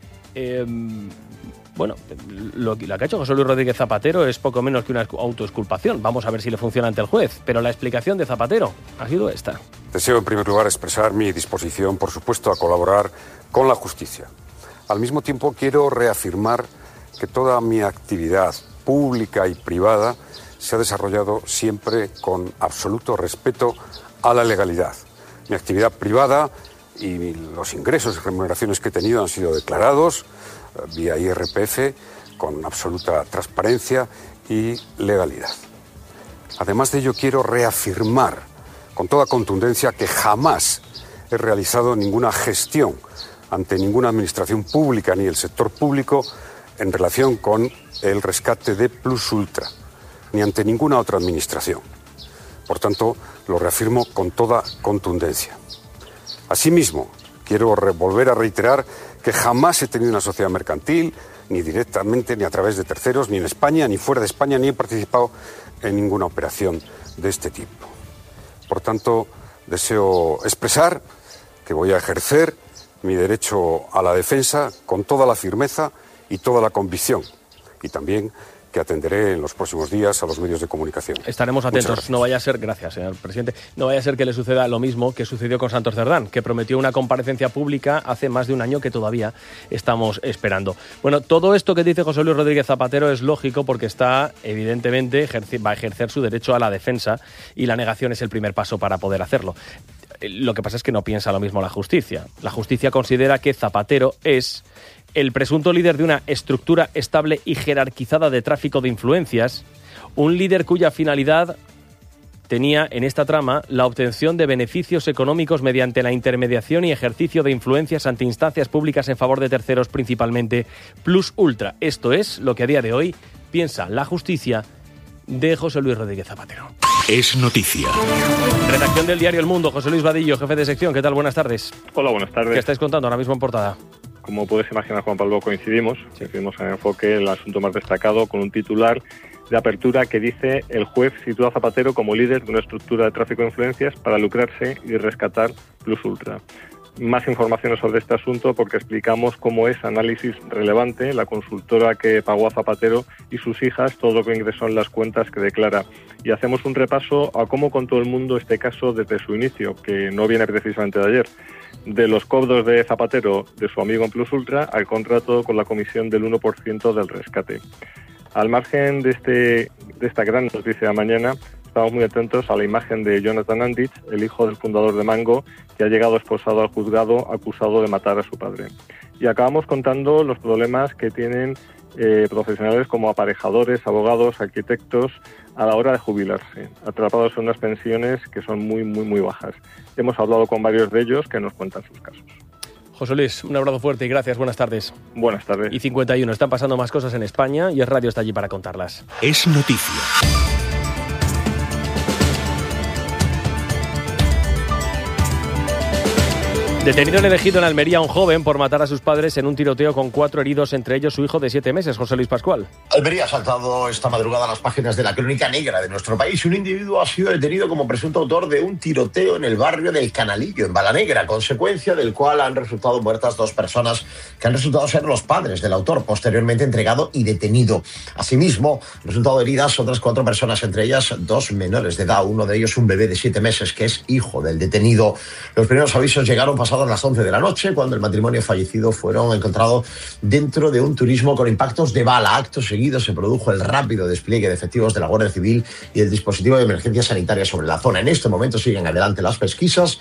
lo que ha hecho José Luis Rodríguez Zapatero es poco menos que una autoexculpación. Vamos a ver si le funciona ante el juez. Pero la explicación de Zapatero ha sido esta. Deseo, en primer lugar, expresar mi disposición, por supuesto, a colaborar con la justicia. Al mismo tiempo, quiero reafirmar que toda mi actividad pública y privada se ha desarrollado siempre con absoluto respeto a la legalidad. Mi actividad privada y los ingresos y remuneraciones que he tenido han sido declarados vía IRPF con absoluta transparencia y legalidad. Además de ello, quiero reafirmar con toda contundencia que jamás he realizado ninguna gestión ante ninguna administración pública ni el sector público en relación con el rescate de Plus Ultra, ni ante ninguna otra administración. Por tanto, lo reafirmo con toda contundencia. Asimismo, quiero volver a reiterar que jamás he tenido una sociedad mercantil, ni directamente, ni a través de terceros, ni en España, ni fuera de España, ni he participado en ninguna operación de este tipo. Por tanto, deseo expresar que voy a ejercer mi derecho a la defensa con toda la firmeza y toda la convicción, y también que atenderé en los próximos días a los medios de comunicación. Estaremos atentos. No vaya a ser, gracias, señor presidente, no vaya a ser que le suceda lo mismo que sucedió con Santos Cerdán, que prometió una comparecencia pública hace más de un año que todavía estamos esperando. Bueno, todo esto que dice José Luis Rodríguez Zapatero es lógico porque está, evidentemente, va a ejercer su derecho a la defensa y la negación es el primer paso para poder hacerlo. Lo que pasa es que no piensa lo mismo la justicia. La justicia considera que Zapatero es el presunto líder de una estructura estable y jerarquizada de tráfico de influencias, un líder cuya finalidad tenía en esta trama la obtención de beneficios económicos mediante la intermediación y ejercicio de influencias ante instancias públicas en favor de terceros, principalmente Plus Ultra. Esto es lo que a día de hoy piensa la justicia de José Luis Rodríguez Zapatero. Es noticia. Redacción del diario El Mundo, José Luis Vadillo, jefe de sección. ¿Qué tal? Buenas tardes. Hola, buenas tardes. ¿Qué estáis contando ahora mismo en portada? Como puedes imaginar, Juan Pablo, coincidimos en enfoque el asunto más destacado con un titular de apertura que dice: el juez sitúa a Zapatero como líder de una estructura de tráfico de influencias para lucrarse y rescatar Plus Ultra. Más informaciones sobre este asunto porque explicamos cómo es Análisis Relevante, la consultora que pagó a Zapatero y sus hijas todo lo que ingresó en las cuentas que declara. Y hacemos un repaso a cómo contó el mundo este caso desde su inicio, que no viene precisamente de ayer. De los cobros de Zapatero, de su amigo en Plus Ultra, al contrato con la comisión del 1% del rescate. Al margen de esta gran noticia de mañana, estamos muy atentos a la imagen de Jonathan Andich, el hijo del fundador de Mango, que ha llegado esposado al juzgado acusado de matar a su padre. Y acabamos contando los problemas que tienen profesionales como aparejadores, abogados, arquitectos a la hora de jubilarse, atrapados en unas pensiones que son muy, muy, muy bajas. Hemos hablado con varios de ellos que nos cuentan sus casos. José Luis, un abrazo fuerte y gracias. Buenas tardes. Buenas tardes. Y 51. Están pasando más cosas en España y Es Radio está allí para contarlas. Es noticia. Detenido en el Ejido, en Almería, un joven por matar a sus padres en un tiroteo con 4 heridos, entre ellos su hijo de 7 meses, José Luis Pascual. Almería ha saltado esta madrugada a las páginas de la crónica negra de nuestro país. Un individuo ha sido detenido como presunto autor de un tiroteo en el barrio del Canalillo, en Balanegra, consecuencia del cual han resultado muertas 2 personas que han resultado ser los padres del autor, posteriormente entregado y detenido. Asimismo, han resultado heridas otras 4 personas, entre ellas 2 menores de edad, uno de ellos un bebé de 7 meses, que es hijo del detenido. Los primeros avisos llegaron pasadas las 11 de la noche, cuando el matrimonio fallecido fueron encontrados dentro de un turismo con impactos de bala. Acto seguido se produjo el rápido despliegue de efectivos de la Guardia Civil y el dispositivo de emergencia sanitaria sobre la zona. En este momento siguen adelante las pesquisas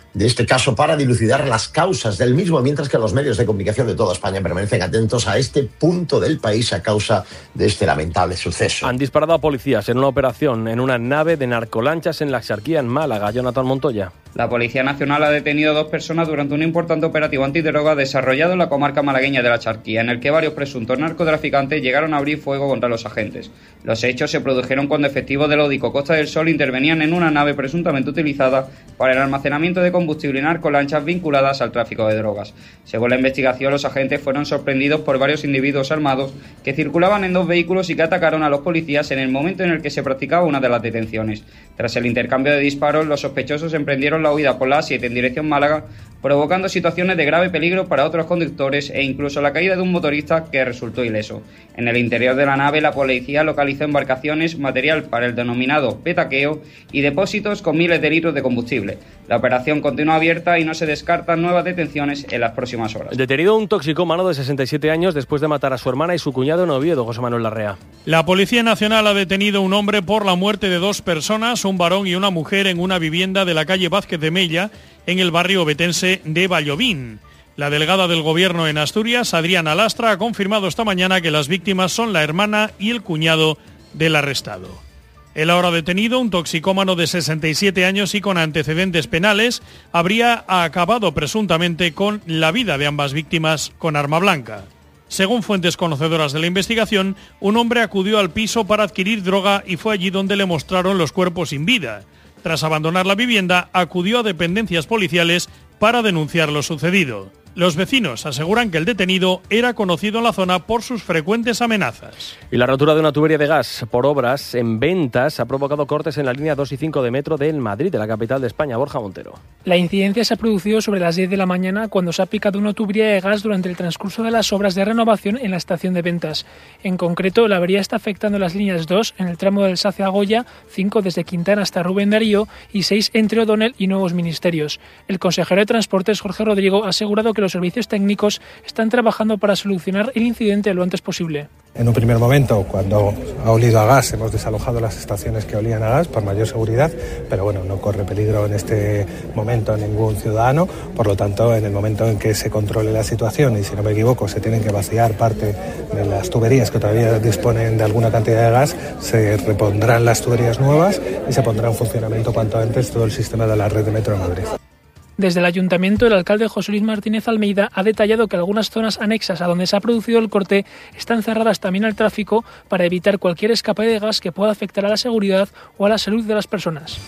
de este caso para dilucidar las causas del mismo, mientras que los medios de comunicación de toda España permanecen atentos a este punto del país a causa de este lamentable suceso. Han disparado a policías en una operación en una nave de narcolanchas en la Axarquía, en Málaga. Jonathan Montoya. La Policía Nacional ha detenido a 2 personas durante un importante operativo antidroga desarrollado en la comarca malagueña de la Axarquía, en el que varios presuntos narcotraficantes llegaron a abrir fuego contra los agentes. Los hechos se produjeron cuando efectivos del Ódico Costa del Sol intervenían en una nave presuntamente utilizada para el almacenamiento de combustible y narcolanchas vinculadas al tráfico de drogas. Según la investigación, los agentes fueron sorprendidos por varios individuos armados que circulaban en 2 vehículos y que atacaron a los policías en el momento en el que se practicaba una de las detenciones. Tras el intercambio de disparos, los sospechosos emprendieron la huida por la A7 en dirección Málaga, provocando situaciones de grave peligro para otros conductores e incluso la caída de un motorista que resultó ileso. En el interior de la nave, la policía localizó embarcaciones, material para el denominado petaqueo y depósitos con miles de litros de combustible. La operación continúa abierta y no se descartan nuevas detenciones en las próximas horas. Detenido un toxicómano de 67 años después de matar a su hermana y su cuñado en Oviedo. José Manuel Larrea. La Policía Nacional ha detenido a un hombre por la muerte de 2 personas, un varón y una mujer, en una vivienda de la calle Vázquez de Mella, en el barrio ovetense de Vallovín. La delegada del Gobierno en Asturias, Adriana Lastra, ha confirmado esta mañana que las víctimas son la hermana y el cuñado del arrestado. El ahora detenido, un toxicómano de 67 años y con antecedentes penales, habría acabado presuntamente con la vida de ambas víctimas con arma blanca. Según fuentes conocedoras de la investigación, un hombre acudió al piso para adquirir droga y fue allí donde le mostraron los cuerpos sin vida. Tras abandonar la vivienda, acudió a dependencias policiales para denunciar lo sucedido. Los vecinos aseguran que el detenido era conocido en la zona por sus frecuentes amenazas. Y la rotura de una tubería de gas por obras en Ventas ha provocado cortes en la línea 2 y 5 de metro del Madrid, de la capital de España. Borja Montero. La incidencia se ha producido sobre las 10 de la mañana cuando se ha picado una tubería de gas durante el transcurso de las obras de renovación en la estación de Ventas. En concreto, la avería está afectando las líneas 2 en el tramo del Sace a Goya, 5 desde Quintana hasta Rubén Darío y 6 entre O'Donnell y Nuevos Ministerios. El consejero de Transportes, Jorge Rodrigo, ha asegurado que los servicios técnicos están trabajando para solucionar el incidente lo antes posible. En un primer momento, cuando ha olido a gas, hemos desalojado las estaciones que olían a gas por mayor seguridad, pero bueno, no corre peligro en este momento ningún ciudadano. Por lo tanto, en el momento en que se controle la situación, y si no me equivoco, se tienen que vaciar parte de las tuberías que todavía disponen de alguna cantidad de gas, se repondrán las tuberías nuevas y se pondrá en funcionamiento cuanto antes todo el sistema de la red de Metro de Madrid. Desde el Ayuntamiento, el alcalde José Luis Martínez Almeida ha detallado que algunas zonas anexas a donde se ha producido el corte están cerradas también al tráfico para evitar cualquier escape de gas que pueda afectar a la seguridad o a la salud de las personas.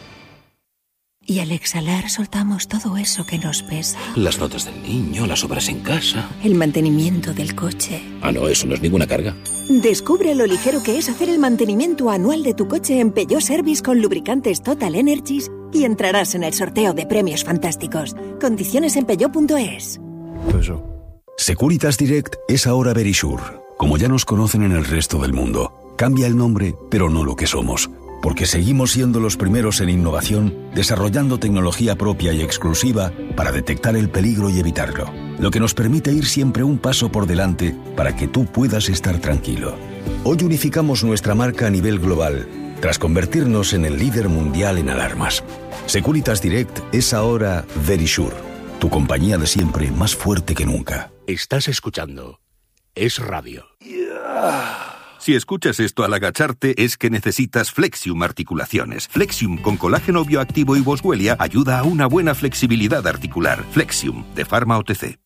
Y al exhalar soltamos todo eso que nos pesa. Las notas del niño, las obras en casa. El mantenimiento del coche. Ah, no, eso no es ninguna carga. Descubre lo ligero que es hacer el mantenimiento anual de tu coche en Peugeot Service con lubricantes Total Energies y entrarás en el sorteo de premios fantásticos. Condiciones en peugeot.es. Securitas Direct es ahora Verisure. Como ya nos conocen en el resto del mundo. Cambia el nombre, pero no lo que somos. Porque seguimos siendo los primeros en innovación, desarrollando tecnología propia y exclusiva para detectar el peligro y evitarlo. Lo que nos permite ir siempre un paso por delante para que tú puedas estar tranquilo. Hoy unificamos nuestra marca a nivel global, tras convertirnos en el líder mundial en alarmas. Securitas Direct es ahora Verisure, tu compañía de siempre más fuerte que nunca. Estás escuchando Es Radio. Si escuchas esto al agacharte es que necesitas Flexium Articulaciones. Flexium con colágeno bioactivo y boswellia ayuda a una buena flexibilidad articular. Flexium, de Pharma OTC.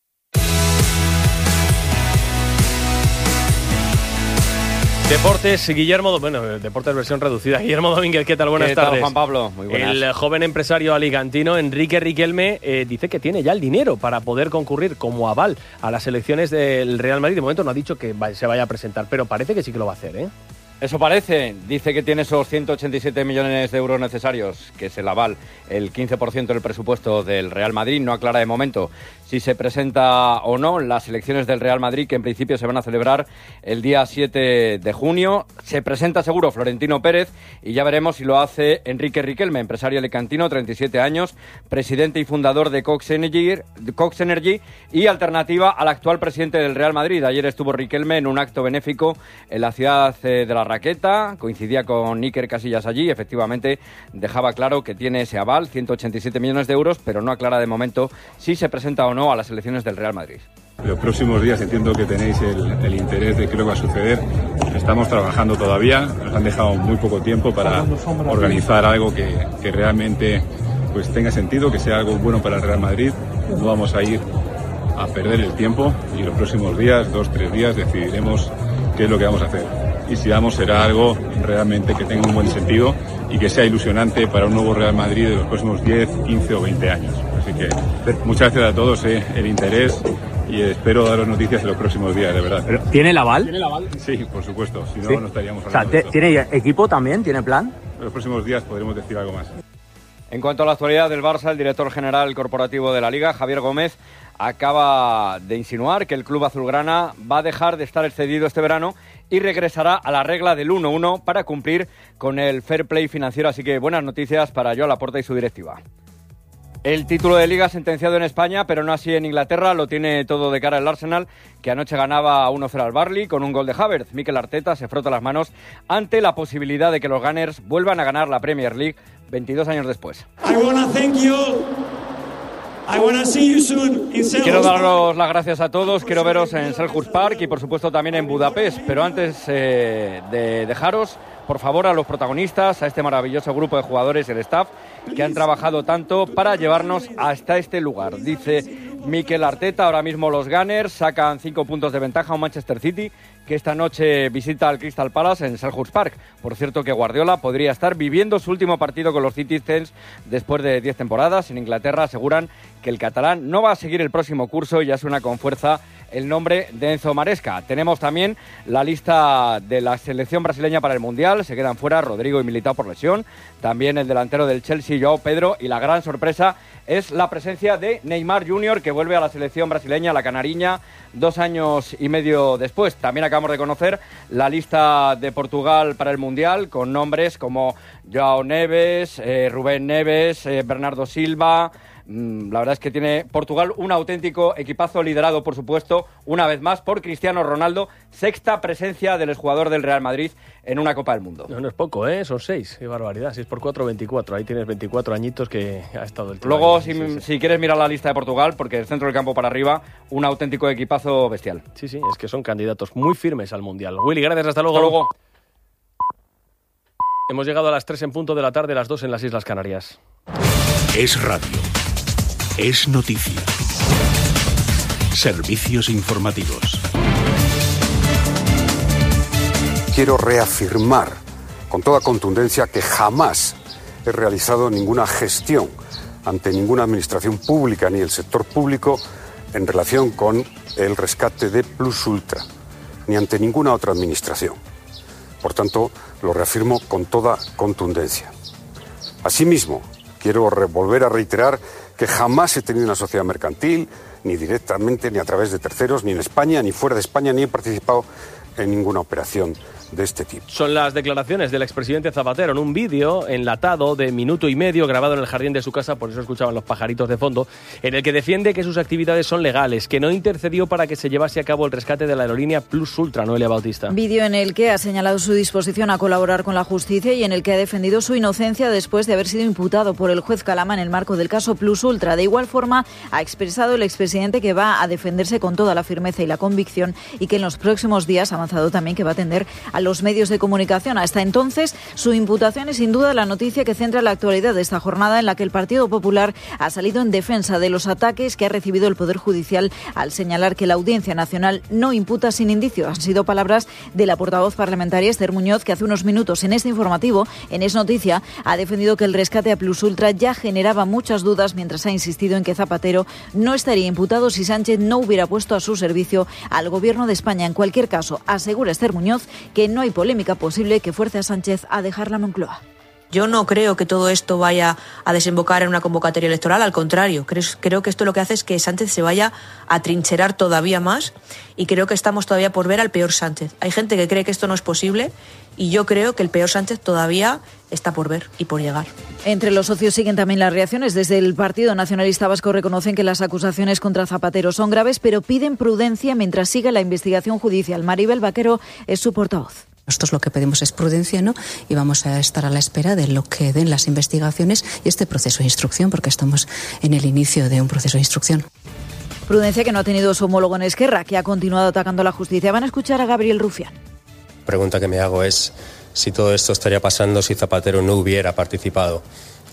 Deportes, Deportes versión reducida. Guillermo Domínguez, ¿qué tal? Buenas tardes. ¿Qué tal, Juan Pablo? Muy buenas. El joven empresario alicantino Enrique Riquelme dice que tiene ya el dinero para poder concurrir como aval a las elecciones del Real Madrid. De momento no ha dicho que se vaya a presentar, pero parece que sí que lo va a hacer, ¿eh? Eso parece. Dice que tiene esos 187 millones de euros necesarios, que es el aval, el 15% del presupuesto del Real Madrid. No aclara de momento si se presenta o no las elecciones del Real Madrid, que en principio se van a celebrar el día 7 de junio. Se presenta seguro Florentino Pérez y ya veremos si lo hace Enrique Riquelme, empresario alicantino, 37 años, presidente y fundador de Cox Energy y alternativa al actual presidente del Real Madrid. Ayer estuvo Riquelme en un acto benéfico en la ciudad de La raqueta, coincidía con Iker Casillas allí, efectivamente dejaba claro que tiene ese aval, 187 millones de euros, pero no aclara de momento si se presenta o no a las elecciones del Real Madrid. Los próximos días entiendo que tenéis el interés de qué es lo que va a suceder. Estamos trabajando todavía, nos han dejado muy poco tiempo para organizar algo que realmente pues tenga sentido, que sea algo bueno para el Real Madrid. No vamos a ir a perder el tiempo y los próximos días, 2-3 días, decidiremos qué es lo que vamos a hacer. Y si vamos, será algo realmente que tenga un buen sentido y que sea ilusionante para un nuevo Real Madrid de los próximos 10, 15 o 20 años. Así que muchas gracias a todos el interés y espero daros noticias en los próximos días, de verdad. ¿Pero tiene el aval? Sí, por supuesto, si no, ¿Sí? no estaríamos hablando de esto. ¿Tiene equipo también? ¿Tiene plan? En los próximos días podremos decir algo más. En cuanto a la actualidad del Barça, el director general corporativo de la Liga, Javier Gómez, acaba de insinuar que el club azulgrana va a dejar de estar excedido este verano y regresará a la regla del 1-1 para cumplir con el fair play financiero. Así que buenas noticias para Joan Laporta y su directiva. El título de Liga sentenciado en España, pero no así en Inglaterra, lo tiene todo de cara el Arsenal, que anoche ganaba 1-0 al Burnley con un gol de Havertz. Mikel Arteta se frota las manos ante la posibilidad de que los Gunners vuelvan a ganar la Premier League 22 años después. Quiero daros las gracias a todos, quiero veros en Selhurst Park y por supuesto también en Budapest, pero antes de dejaros, por favor, a los protagonistas, a este maravilloso grupo de jugadores y el staff que han trabajado tanto para llevarnos hasta este lugar. Dice Mikel Arteta, ahora mismo los Gunners sacan 5 puntos de ventaja a un Manchester City que esta noche visita al Crystal Palace en Selhurst Park. Por cierto que Guardiola podría estar viviendo su último partido con los Citizens después de 10 temporadas. En Inglaterra aseguran que el catalán no va a seguir el próximo curso y ya suena con fuerza el nombre de Enzo Maresca. Tenemos también la lista de la selección brasileña para el Mundial. Se quedan fuera Rodrigo y Militao por lesión. También el delantero del Chelsea, Joao Pedro. Y la gran sorpresa es la presencia de Neymar Jr., que vuelve a la selección brasileña, la canariña, 2 años y medio después. También acabamos de conocer la lista de Portugal para el Mundial, con nombres como Joao Neves, Rubén Neves, Bernardo Silva. La verdad es que tiene Portugal un auténtico equipazo liderado, por supuesto, una vez más por Cristiano Ronaldo, 6ª presencia del exjugador del Real Madrid en una Copa del Mundo. No es poco, son 6, qué barbaridad, 6 por 4, 24, ahí tienes 24 añitos que ha estado el tío. Luego, ahí, si quieres mirar la lista de Portugal, porque el centro del campo para arriba, un auténtico equipazo bestial. Sí, es que son candidatos muy firmes al Mundial. Willy, gracias, hasta luego. Hasta luego. Hemos llegado a las 3 en punto de la tarde, las 2 en las Islas Canarias. Es radio. Es noticia. Servicios informativos. Quiero reafirmar con toda contundencia que jamás he realizado ninguna gestión ante ninguna administración pública ni el sector público en relación con el rescate de Plus Ultra, ni ante ninguna otra administración. Por tanto, lo reafirmo con toda contundencia. Asimismo, quiero volver a reiterar que jamás he tenido una sociedad mercantil, ni directamente, ni a través de terceros, ni en España, ni fuera de España, ni he participado en ninguna operación de este tipo. Son las declaraciones del expresidente Zapatero en un vídeo enlatado de 1 minuto y medio grabado en el jardín de su casa, por eso escuchaban los pajaritos de fondo, en el que defiende que sus actividades son legales, que no intercedió para que se llevase a cabo el rescate de la aerolínea Plus Ultra, Noelia Bautista. Vídeo en el que ha señalado su disposición a colaborar con la justicia y en el que ha defendido su inocencia después de haber sido imputado por el juez Calama en el marco del caso Plus Ultra. De igual forma, ha expresado el expresidente que va a defenderse con toda la firmeza y la convicción y que en los próximos días ha avanzado también que va a atender a los medios de comunicación. Hasta entonces, su imputación es sin duda la noticia que centra la actualidad de esta jornada en la que el Partido Popular ha salido en defensa de los ataques que ha recibido el Poder Judicial al señalar que la Audiencia Nacional no imputa sin indicios. Han sido palabras de la portavoz parlamentaria Esther Muñoz, que hace unos minutos en este informativo, en Es Noticia, ha defendido que el rescate a Plus Ultra ya generaba muchas dudas, mientras ha insistido en que Zapatero no estaría imputado si Sánchez no hubiera puesto a su servicio al Gobierno de España. En cualquier caso, asegura Esther Muñoz que no hay polémica posible que fuerce a Sánchez a dejar la Moncloa. Yo no creo que todo esto vaya a desembocar en una convocatoria electoral, al contrario, creo que esto lo que hace es que Sánchez se vaya a trincherar todavía más y creo que estamos todavía por ver al peor Sánchez. Hay gente que cree que esto no es posible y yo creo que el peor Sánchez todavía está por ver y por llegar. Entre los socios siguen también las reacciones. Desde el Partido Nacionalista Vasco reconocen que las acusaciones contra Zapatero son graves, pero piden prudencia mientras siga la investigación judicial. Maribel Vaquero es su portavoz. Nosotros lo que pedimos es prudencia, ¿no? Y vamos a estar a la espera de lo que den las investigaciones y este proceso de instrucción, porque estamos en el inicio de un proceso de instrucción. Prudencia que no ha tenido su homólogo en Esquerra, que ha continuado atacando a la justicia. Van a escuchar a Gabriel Rufián. La pregunta que me hago es si todo esto estaría pasando si Zapatero no hubiera participado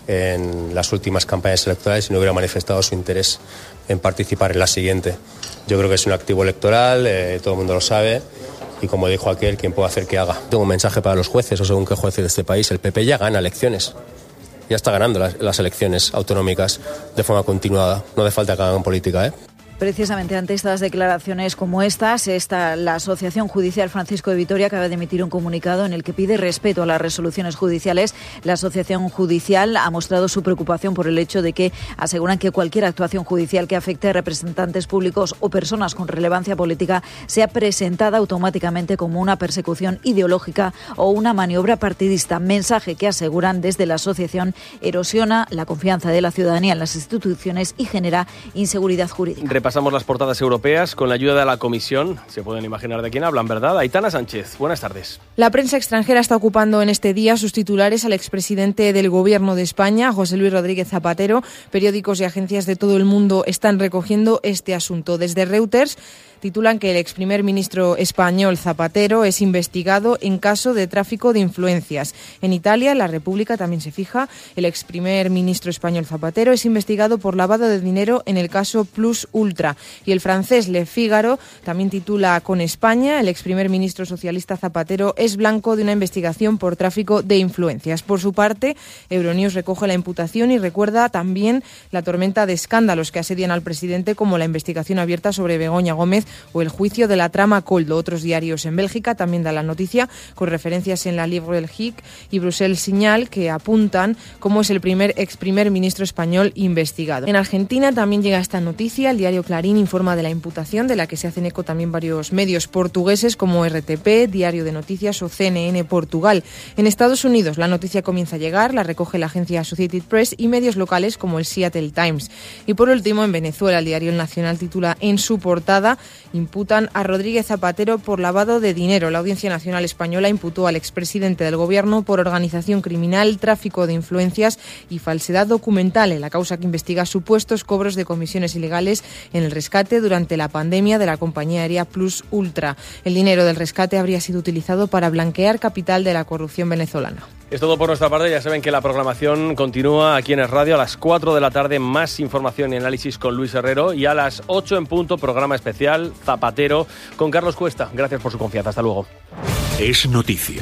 en las últimas campañas electorales y no hubiera manifestado su interés en participar en la siguiente. Yo creo que es un activo electoral, todo el mundo lo sabe, y como dijo aquel, quien puede hacer que haga. Tengo un mensaje para los jueces, o según qué jueces de este país. El PP ya gana elecciones, ya está ganando las elecciones autonómicas de forma continuada. No hace falta que hagan política, ¿eh? Precisamente ante estas declaraciones como estas, la Asociación Judicial Francisco de Vitoria acaba de emitir un comunicado en el que pide respeto a las resoluciones judiciales. La Asociación Judicial ha mostrado su preocupación por el hecho de que aseguran que cualquier actuación judicial que afecte a representantes públicos o personas con relevancia política sea presentada automáticamente como una persecución ideológica o una maniobra partidista. Mensaje que aseguran desde la asociación erosiona la confianza de la ciudadanía en las instituciones y genera inseguridad jurídica. Pasamos las portadas europeas con la ayuda de la Comisión. Se pueden imaginar de quién hablan, ¿verdad? Aitana Sánchez, buenas tardes. La prensa extranjera está ocupando en este día sus titulares al expresidente del Gobierno de España, José Luis Rodríguez Zapatero. Periódicos y agencias de todo el mundo están recogiendo este asunto. Desde Reuters titulan que el ex primer ministro español Zapatero es investigado en caso de tráfico de influencias. En Italia, La República también se fija, el ex primer ministro español Zapatero es investigado por lavado de dinero en el caso Plus Ultra. Y el francés Le Figaro también titula con España, el ex primer ministro socialista Zapatero es blanco de una investigación por tráfico de influencias. Por su parte, Euronews recoge la imputación y recuerda también la tormenta de escándalos que asedian al presidente, como la investigación abierta sobre Begoña Gómez o el juicio de la trama Coldo. Otros diarios en Bélgica también dan la noticia con referencias en la Livre Belgique y Bruxelles Signal, que apuntan cómo es el ex primer ministro español investigado. En Argentina también llega esta noticia. El diario Clarín informa de la imputación, de la que se hacen eco también varios medios portugueses como RTP, Diario de Noticias o CNN Portugal. En Estados Unidos la noticia comienza a llegar, la recoge la agencia Associated Press y medios locales como el Seattle Times. Y por último, en Venezuela, el diario El Nacional titula en su portada: imputan a Rodríguez Zapatero por lavado de dinero. La Audiencia Nacional Española imputó al expresidente del Gobierno por organización criminal, tráfico de influencias y falsedad documental en la causa que investiga supuestos cobros de comisiones ilegales en el rescate durante la pandemia de la compañía aérea Plus Ultra. El dinero del rescate habría sido utilizado para blanquear capital de la corrupción venezolana. Es todo por nuestra parte. Ya saben que la programación continúa aquí en Es Radio a las 4 de la tarde. Más información y análisis con Luis Herrero. Y a las 8 en punto, programa especial Zapatero con Carlos Cuesta. Gracias por su confianza. Hasta luego. Es noticia.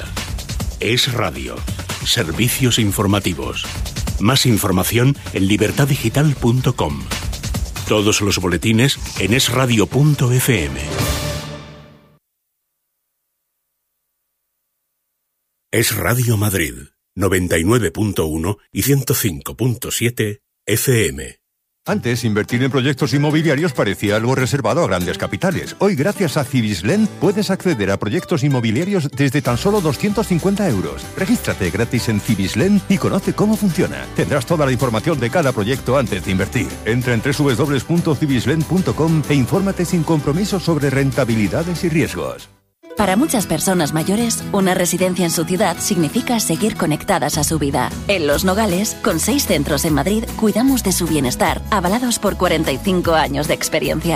Es radio. Servicios informativos. Más información en libertaddigital.com. Todos los boletines en esradio.fm. Es Radio Madrid, 99.1 y 105.7 FM. Antes, invertir en proyectos inmobiliarios parecía algo reservado a grandes capitales. Hoy, gracias a Cibislen, puedes acceder a proyectos inmobiliarios desde tan solo 250 euros. Regístrate gratis en Cibislen y conoce cómo funciona. Tendrás toda la información de cada proyecto antes de invertir. Entra en www.cibislen.com e infórmate sin compromiso sobre rentabilidades y riesgos. Para muchas personas mayores, una residencia en su ciudad significa seguir conectadas a su vida. En Los Nogales, con 6 centros en Madrid, cuidamos de su bienestar, avalados por 45 años de experiencia.